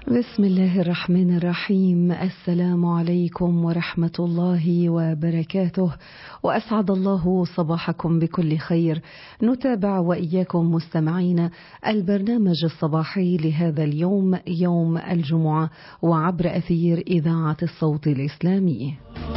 بسم الله الرحمن الرحيم. السلام عليكم ورحمة الله وبركاته، وأسعد الله صباحكم بكل خير. نتابع وإياكم مستمعين البرنامج الصباحي لهذا اليوم، يوم الجمعة، وعبر أثير إذاعة الصوت الإسلامي.